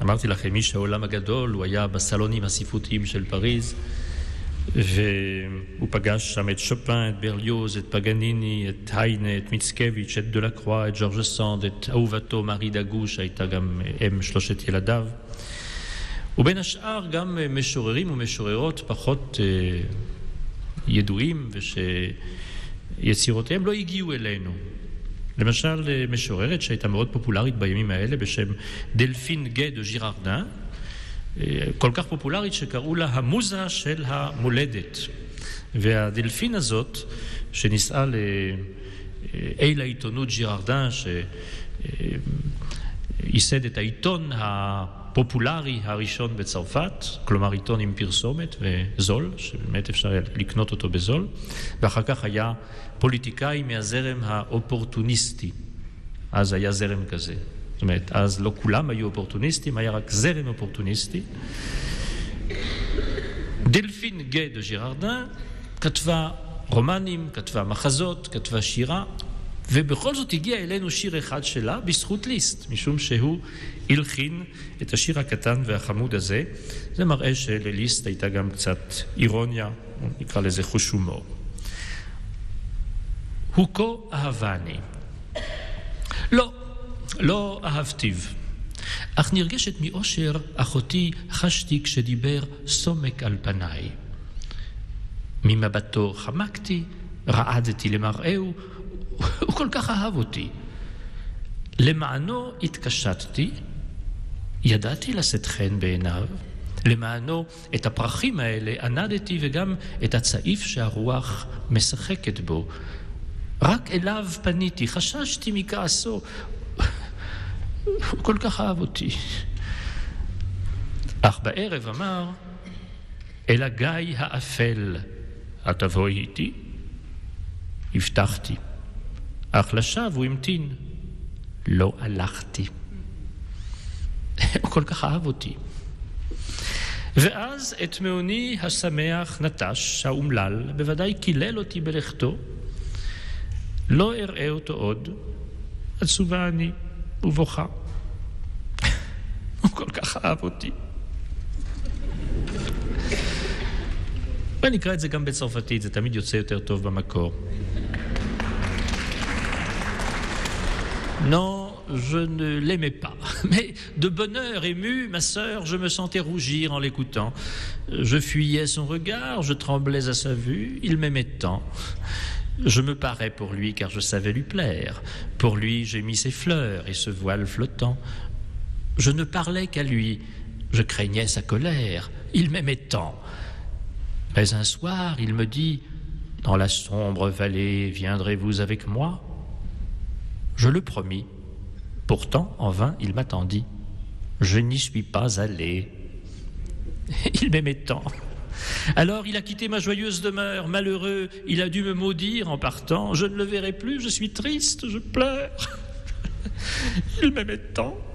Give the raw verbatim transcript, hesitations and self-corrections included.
אמרתי לכם, איש העולם הגדול, הוא היה בסלונים הספרותיים של פריז, והוא פגש שם את שופן, את ברליוז, את פגניני, את היינה, את מיצקביץ', את דלקרואה, את ז'ורג' סנד, את אהובתו מארי דגו, שהייתה גם אם שלושת ילדיו. ובין השאר גם משוררים ומשוררות פחות אה, ידועים, ושיצירותיהם לא הגיעו אלינו. למשל, משוררת שהייתה מאוד פופולרית בימים האלה בשם דלפין גיי דה ז'יררדן, כל כך פופולרית שקראו לה המוזה של המולדת. והדלפין הזאת, שנישאה לאל העיתונות ז'יררדן, שייסד את העיתון הפופולרי הראשון בצרפת, כלומר עיתון עם פרסומת וזול, שבאמת אפשר לקנות אותו בזול, ואחר כך היה פוליטיקאי מהזרם האופורטוניסטי. אז היה זרם כזה. זאת אומרת, אז לא כולם היו אופורטוניסטים, היה רק זרם אופורטוניסטי. דלפין גיי דה ז'יררדן כתבה רומנים, כתבה מחזות, כתבה שירה, ובכל זאת הגיע אלינו שיר אחד שלה בזכות ליסט, משום שהוא הלחין את השיר הקטן והחמוד הזה. זה מראה שלליסט הייתה גם קצת אירוניה, נקרא לזה חוש הומור. הוא כה אהבני. לא, לא אהבתיו. אך נרגשת מאושר אחותי חשתי כשדיבר סומק על פניי. ממבטו חמקתי, רעדתי למראהו, הוא כל כך אהב אותי. למענו התקשטתי, ידעתי לשאת חן בעיניו, למענו את הפרחים האלה ענדתי וגם את הצעיף שהרוח משחקת בו. רק אליו פניתי, חששתי מכעסו, הוא כל כך אהב אותי. אך בערב אמר, אל הגיא האפל, התבואי איתי? הבטחתי. אך לשווא הוא המתין. לא הלכתי. הוא כל כך אהב אותי. ואז את מעוני השמח נטש, האומלל, בוודאי קילל אותי בלכתו. לא אראה אותו עוד. עצובה אני ובוכה. הוא כל כך אהב אותי. ונקרא את זה גם בצרפתית, זה תמיד יוצא יותר טוב במקור. Non, je ne l'aimais pas. Mais de bonheur ému, ma sœur, je me sentais rougir en l'écoutant. Je fuyais son regard, je tremblais à sa vue, il m'aimait tant. Je me parais pour lui car je savais lui plaire. Pour lui, j'ai mis ses fleurs et ce voile flottant. Je ne parlais qu'à lui, je craignais sa colère, il m'aimait tant. Mais un soir, il me dit, dans la sombre vallée, viendrez-vous avec moi ? Je le promis. Pourtant, en vain, il m'attendit. Je n'y suis pas allé. Il m'aimait tant. Alors, il a quitté ma joyeuse demeure. Malheureux, il a dû me maudire en partant. Je ne le verrai plus, je suis triste, je pleure. Il m'aimait tant.